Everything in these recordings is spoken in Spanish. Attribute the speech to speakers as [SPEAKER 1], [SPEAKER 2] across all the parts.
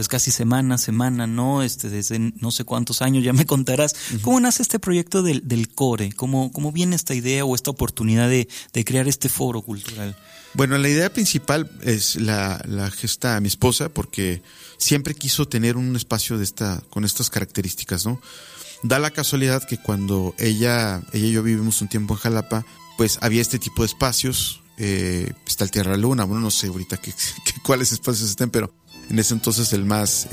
[SPEAKER 1] pues casi semana a semana, ¿no? Desde no sé cuántos años, ya me contarás. ¿Cómo nace este proyecto del CORE? ¿Cómo viene esta idea o esta oportunidad de crear este foro cultural?
[SPEAKER 2] Bueno, la idea principal es la gesta mi esposa, porque siempre quiso tener un espacio con estas características, ¿no? Da la casualidad que cuando ella y yo vivimos un tiempo en Jalapa, pues había este tipo de espacios. Está el Tierra Luna, bueno, no sé ahorita cuáles espacios estén, pero en ese entonces el más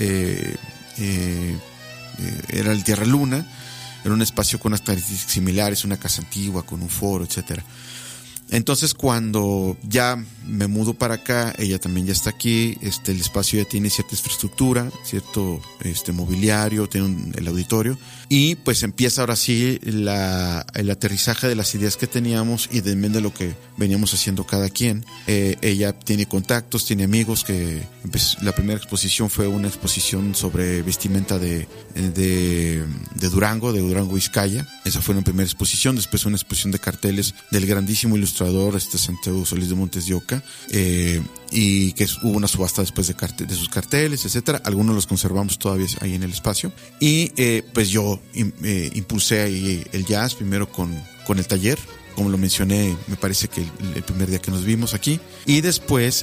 [SPEAKER 2] era el Tierra Luna. Era un espacio con unas características similares, una casa antigua con un foro, etcétera. Entonces, cuando ya me mudo para acá, ella también ya está aquí, el espacio ya tiene cierta infraestructura, cierto mobiliario, tiene el auditorio, y pues empieza ahora sí el aterrizaje de las ideas que teníamos y de lo que veníamos haciendo cada quien. Ella tiene contactos, tiene amigos que la primera exposición fue una exposición sobre vestimenta de Durango, Vizcaya. Esa fue una primera exposición. Después una exposición de carteles del grandísimo ilustrador Santiago Solís de Montes de Oca, y que hubo una subasta después de sus carteles, etcétera. Algunos los conservamos todavía ahí en el espacio. Y pues yo impulsé ahí el jazz, primero con el taller, como lo mencioné, me parece que el primer día que nos vimos aquí, y después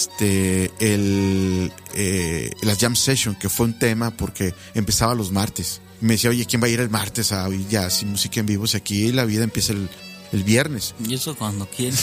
[SPEAKER 2] la jam session, que fue un tema porque empezaba los martes. Me decía, oye, ¿quién va a ir el martes a oír jazz y música en vivo? Si aquí la vida empieza el viernes.
[SPEAKER 1] Y eso cuando quieres.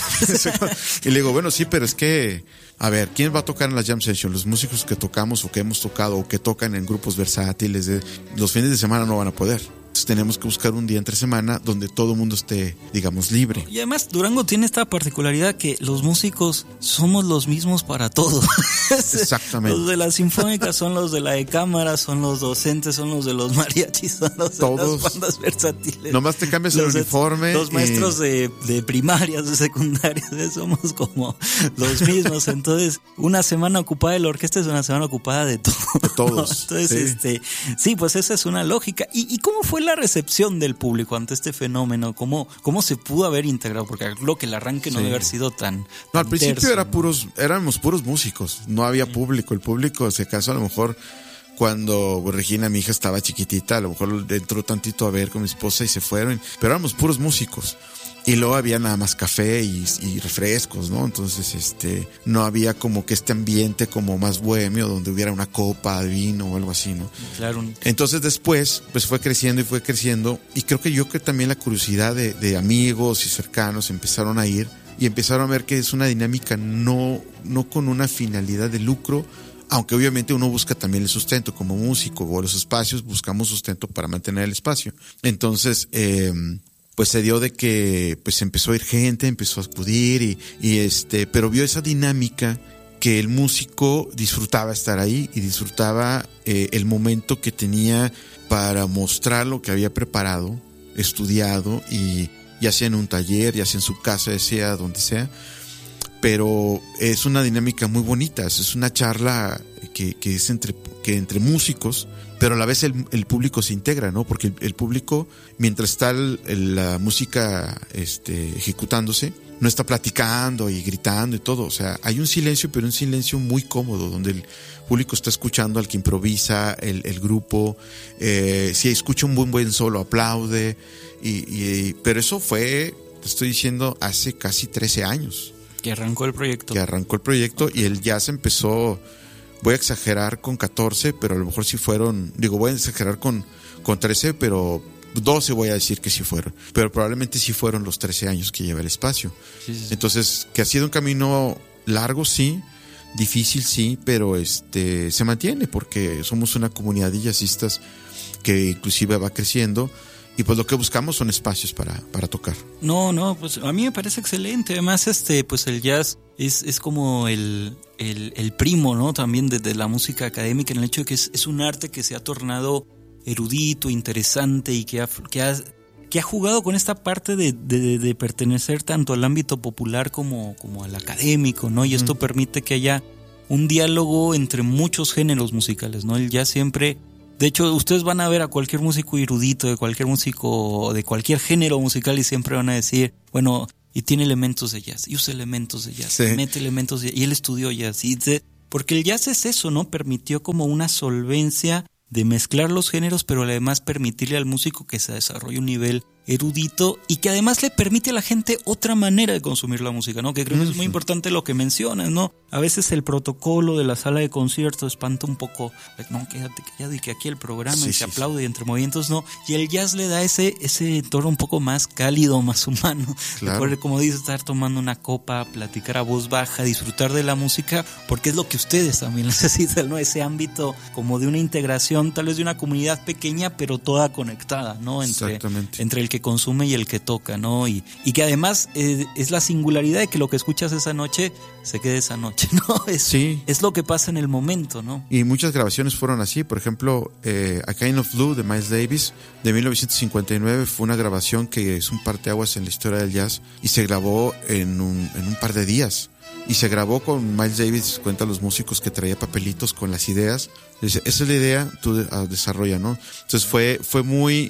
[SPEAKER 2] Y le digo, bueno, sí, pero es que, a ver, ¿quién va a tocar en la jam session? Los músicos que tocamos o que hemos tocado o que tocan en grupos versátiles, los fines de semana no van a poder. Entonces tenemos que buscar un día entre semana donde todo el mundo esté, digamos, libre.
[SPEAKER 1] Y además Durango tiene esta particularidad que los músicos somos los mismos para todo.
[SPEAKER 2] Exactamente.
[SPEAKER 1] Los de la sinfónica son los de la de cámara, son los docentes, son los de los mariachis, son los de las bandas versátiles.
[SPEAKER 2] Nomás te cambias el uniforme.
[SPEAKER 1] Los maestros de primarias, de secundarias, somos como los mismos. Entonces, una semana ocupada de la orquesta es una semana ocupada de todo.
[SPEAKER 2] De todos.
[SPEAKER 1] Entonces, sí, pues esa es una lógica. ¿Y cómo fue la recepción del público ante este fenómeno? ¿Cómo se pudo haber integrado? Porque creo que el arranque no debe haber sido tan
[SPEAKER 2] No, al principio
[SPEAKER 1] terso,
[SPEAKER 2] éramos puros músicos, no había público. El público, si acaso, a lo mejor cuando Regina, mi hija, estaba chiquitita, a lo mejor entró tantito a ver con mi esposa y se fueron, pero éramos puros músicos. Y luego había nada más café y refrescos, ¿no? Entonces, no había como que este ambiente como más bohemio donde hubiera una copa de vino o algo así, ¿no?
[SPEAKER 1] Claro.
[SPEAKER 2] Entonces después, pues fue creciendo y creo que también la curiosidad de amigos y cercanos empezaron a ir y empezaron a ver que es una dinámica no con una finalidad de lucro, aunque obviamente uno busca también el sustento como músico, o los espacios buscamos sustento para mantener el espacio. Entonces, pues se dio de que pues empezó a ir gente, empezó a acudir pero vio esa dinámica que el músico disfrutaba estar ahí y disfrutaba el momento que tenía para mostrar lo que había preparado, estudiado, y ya sea en un taller, ya sea en su casa, ya sea donde sea. Pero es una dinámica muy bonita, es una charla que es entre músicos, pero a la vez el público se integra, ¿no? Porque el público, mientras está la música ejecutándose, no está platicando y gritando y todo. O sea, hay un silencio, pero un silencio muy cómodo, donde el público está escuchando al que improvisa, el grupo. Si escucha un buen solo, aplaude. Pero eso fue, te estoy diciendo, hace casi 13 años.
[SPEAKER 1] Que arrancó el proyecto.
[SPEAKER 2] Y el jazz empezó, voy a exagerar con 14, pero a lo mejor sí fueron, voy a exagerar con 13, pero 12 voy a decir que sí fueron. Pero probablemente sí fueron los 13 años que lleva el espacio. Sí. Entonces, que ha sido un camino largo, sí, difícil, sí, pero se mantiene porque somos una comunidad de jazzistas que inclusive va creciendo. Y pues lo que buscamos son espacios para tocar.
[SPEAKER 1] No, pues a mí me parece excelente. Además, pues el jazz es como el primo, ¿no? También de la música académica, en el hecho de que es un arte que se ha tornado erudito, interesante y que ha jugado con esta parte de pertenecer tanto al ámbito popular como al académico, ¿no? Y esto permite que haya un diálogo entre muchos géneros musicales, ¿no? El jazz siempre... De hecho, ustedes van a ver a cualquier músico erudito, de cualquier músico, de cualquier género musical, y siempre van a decir, bueno, y tiene elementos de jazz, y usa elementos de jazz, sí. Mete elementos de jazz, y él estudió jazz, y porque el jazz es eso, ¿no? Permitió como una solvencia de mezclar los géneros, pero además permitirle al músico que se desarrolle un nivel erudito y que además le permite a la gente otra manera de consumir la música, ¿no? Que creo que es muy importante lo que mencionas, ¿no? A veces el protocolo de la sala de conciertos espanta un poco, no, quédate callado y que aquí el programa y se aplaude y entre movimientos, no. Y el jazz le da ese entorno un poco más cálido, más humano. Claro. Poder, como dices, estar tomando una copa, platicar a voz baja, disfrutar de la música, porque es lo que ustedes también necesitan, ¿no? Ese ámbito como de una integración, tal vez de una comunidad pequeña, pero toda conectada, ¿no? Entre el que consume y el que toca, ¿no? Y que además es la singularidad de que lo que escuchas esa noche se quede esa noche, ¿no? Es lo que pasa en el momento, ¿no?
[SPEAKER 2] Y muchas grabaciones fueron así. Por ejemplo, A Kind of Blue de Miles Davis de 1959 fue una grabación que es un parteaguas en la historia del jazz y se grabó en un par de días. Y se grabó con Miles Davis, cuenta los músicos, que traía papelitos con las ideas. Dice, esa es la idea, tú desarrolla, ¿no? Entonces fue muy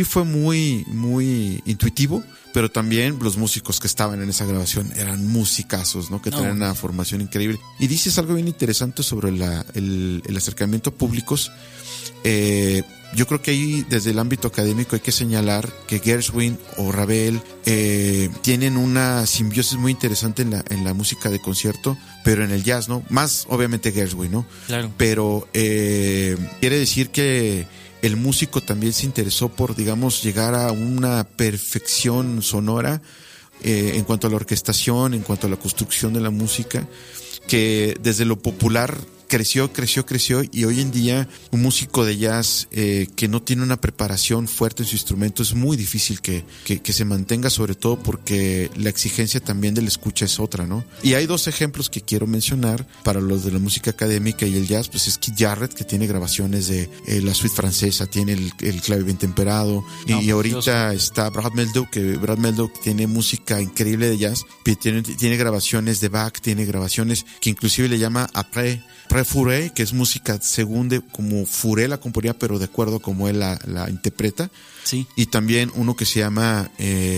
[SPEAKER 2] intuitivo, pero también los músicos que estaban en esa grabación eran musicazos, ¿no? Que tenían una formación increíble. Y dices algo bien interesante sobre el acercamiento a públicos. Yo creo que ahí, desde el ámbito académico, hay que señalar que Gershwin o Ravel tienen una simbiosis muy interesante en la música de concierto, pero en el jazz, ¿no? Más, obviamente, Gershwin, ¿no?
[SPEAKER 1] Claro.
[SPEAKER 2] Pero quiere decir que el músico también se interesó por, digamos, llegar a una perfección sonora en cuanto a la orquestación, en cuanto a la construcción de la música, que desde lo popular creció y hoy en día un músico de jazz que no tiene una preparación fuerte en su instrumento es muy difícil que se mantenga, sobre todo porque la exigencia también de la escucha es otra, ¿no? Y hay dos ejemplos que quiero mencionar para los de la música académica y el jazz, pues es Keith Jarrett, que tiene grabaciones de la suite francesa, tiene el clave bien temperado, y ahorita está Brad Mehldau, que Brad Mehldau tiene música increíble de jazz, tiene grabaciones de Bach, tiene grabaciones que inclusive le llama Après Fauré, que es música según como Fauré la componía, pero de acuerdo como él la interpreta.
[SPEAKER 1] Sí.
[SPEAKER 2] Y también uno que se llama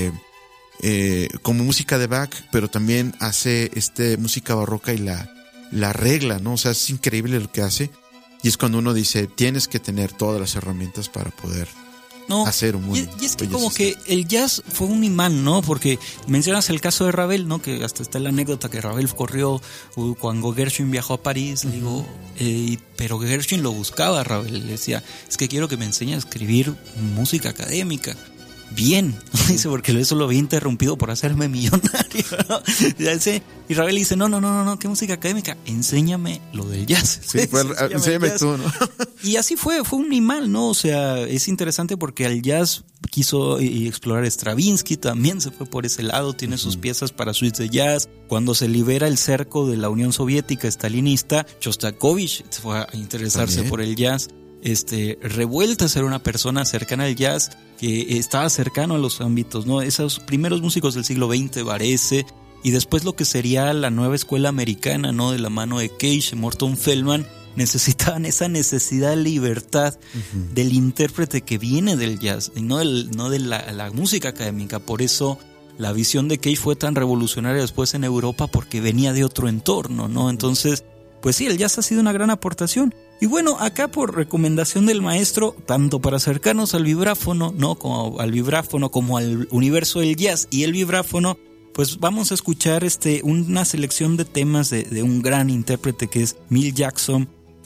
[SPEAKER 2] como música de Bach, pero también hace música barroca y la arregla, ¿no? O sea, es increíble lo que hace. Y es cuando uno dice, tienes que tener todas las herramientas para poder hacer un mundo.
[SPEAKER 1] Y es que como que el jazz fue un imán, ¿no? Porque mencionas el caso de Ravel, ¿no? Que hasta está la anécdota que Ravel corrió cuando Gershwin viajó a París, digo, pero Gershwin lo buscaba a Ravel, le decía, es que quiero que me enseñe a escribir música académica. Bien, dice, porque eso lo había interrumpido por hacerme millonario, ¿no? Y Ravel dice, no, ¿qué música académica? Enséñame lo del jazz.
[SPEAKER 2] Sí, enséñame tú, ¿no?
[SPEAKER 1] Y así fue un imán, ¿no? O sea, es interesante porque al jazz quiso explorar Stravinsky, también se fue por ese lado, tiene sus piezas para suites de jazz. Cuando se libera el cerco de la Unión Soviética estalinista, Shostakovich fue a interesarse ¿también? Por el jazz. Revuelta a ser una persona cercana al jazz, que estaba cercano a los ámbitos, ¿no? Esos primeros músicos del siglo XX, Varese, y después lo que sería la nueva escuela americana, ¿no? De la mano de Cage, Morton Feldman, necesitaban esa necesidad de libertad del intérprete que viene del jazz, y no de la música académica. Por eso la visión de Cage fue tan revolucionaria después en Europa, porque venía de otro entorno, ¿no? Entonces, pues sí, el jazz ha sido una gran aportación. Y bueno, acá por recomendación del maestro, tanto para acercarnos al vibráfono, ¿no? Como al vibráfono, como al universo del jazz y el vibráfono, pues vamos a escuchar una selección de temas de un gran intérprete que es Milt Jackson,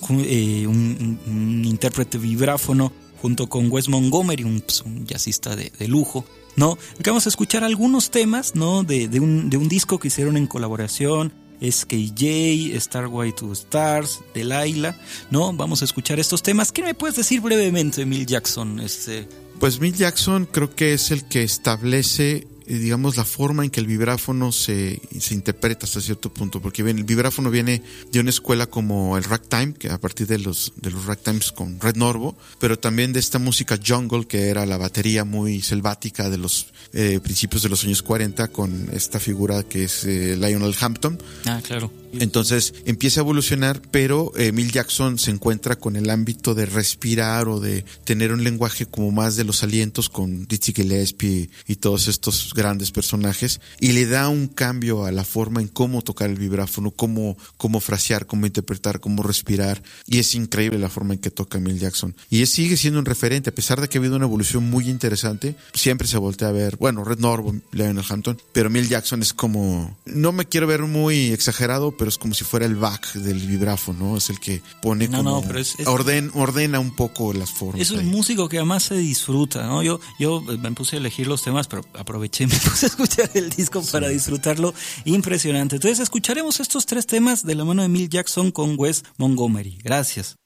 [SPEAKER 1] un intérprete vibráfono, junto con Wes Montgomery, un jazzista de lujo, ¿no? Acá vamos a escuchar algunos temas, ¿no? De un disco que hicieron en colaboración. SKJ, Starway to Stars, Delilah, ¿no? Vamos a escuchar estos temas. ¿Qué me puedes decir brevemente de Milt Jackson?
[SPEAKER 2] Pues Milt Jackson creo que es el que establece, digamos, la forma en que el vibráfono se interpreta hasta cierto punto, porque el vibráfono viene de una escuela como el ragtime, que a partir de los ragtimes con Red Norvo, pero también de esta música jungle, que era la batería muy selvática de los principios de los años 40, con esta figura que es Lionel Hampton.
[SPEAKER 1] Ah, claro.
[SPEAKER 2] Entonces empieza a evolucionar, pero Milt Jackson se encuentra con el ámbito de respirar o de tener un lenguaje como más de los alientos con Dizzy Gillespie y todos estos grandes personajes, y le da un cambio a la forma en cómo tocar el vibráfono, cómo frasear, cómo interpretar, cómo respirar, y es increíble la forma en que toca Milt Jackson. Y sigue siendo un referente, a pesar de que ha habido una evolución muy interesante, siempre se voltea a ver, bueno, Red Norvo, Lionel Hampton, pero Milt Jackson es como, no me quiero ver muy exagerado, pero es como si fuera el Bach del vibráfono, ¿no? Es el que pone pero ordena un poco las formas.
[SPEAKER 1] Es un músico que además se disfruta, ¿no? Yo me puse a elegir los temas, pero aproveché, me puse a escuchar el disco para disfrutarlo. Impresionante. Entonces escucharemos estos 3 temas de la mano de Milt Jackson con Wes Montgomery. Gracias.